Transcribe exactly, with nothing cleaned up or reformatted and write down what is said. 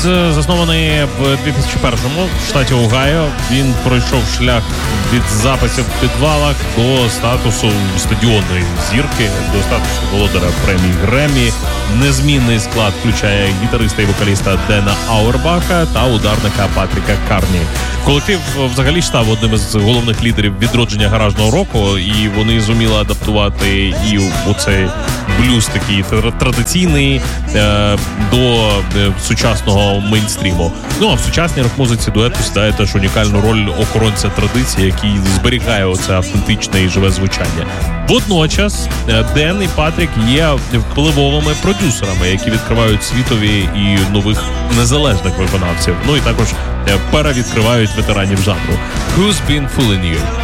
заснований в дві тисячі першому в штаті Огайо. Він пройшов шлях від записів в підвалах до статусу стадіонної зірки, до статусу володаря премії Греммі. Незмінний склад включає гітариста і вокаліста Дена Ауербаха та ударника Патріка Карні. Колектив взагалі став одним із головних лідерів відродження гаражного року, і вони зуміли адаптувати і оцей блюз такий традиційний е, до е, сучасного мейнстріму. Ну а в сучасній рок-музиці дует посідає теж унікальну роль охоронця традиції, який зберігає оце автентичне і живе звучання. Водночас Ден і Патрік є впливовими продюсерами, які відкривають світові і нових незалежних виконавців. Ну і також перевідкривають ветеранів жанру. Who's Been Fooling You?